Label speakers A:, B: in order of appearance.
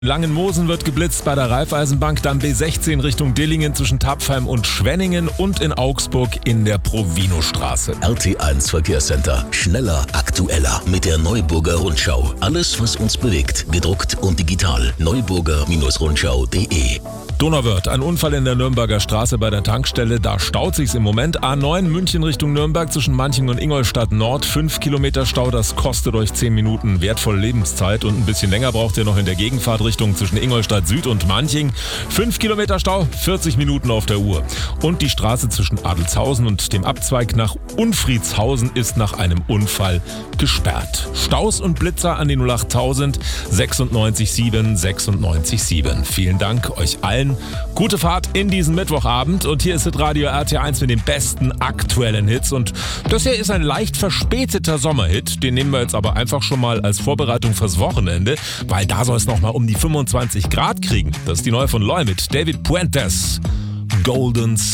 A: Langenmosen wird geblitzt bei der Raiffeisenbank, dann B16 Richtung Dillingen zwischen Tapfheim und Schwenningen und in Augsburg in der Provinostraße.
B: RT1 Verkehrscenter. Schneller, aktueller mit der Neuburger Rundschau. Alles, was uns bewegt, gedruckt und digital. neuburger-rundschau.de.
A: Donauwörth, ein Unfall in der Nürnberger Straße bei der Tankstelle, da staut sich's im Moment. A9 München Richtung Nürnberg zwischen Manching und Ingolstadt Nord, 5 Kilometer Stau, das kostet euch 10 Minuten wertvolle Lebenszeit und ein bisschen länger braucht ihr noch in der Gegenfahrt Richtung zwischen Ingolstadt Süd und Manching. 5 Kilometer Stau, 40 Minuten auf der Uhr. Und die Straße zwischen Adelzhausen und dem Abzweig nach Unfriedshausen ist nach einem Unfall gesperrt. Staus und Blitzer an die 08000 96 7 96 7. Vielen Dank euch allen. Gute Fahrt in diesen Mittwochabend und hier ist Hitradio RT1 mit den besten aktuellen Hits und das hier ist ein leicht verspäteter Sommerhit, den nehmen wir jetzt aber einfach schon mal als Vorbereitung fürs Wochenende, weil da soll es nochmal um die 25 Grad kriegen. Das ist die neue von Loy mit David Puentes, Golden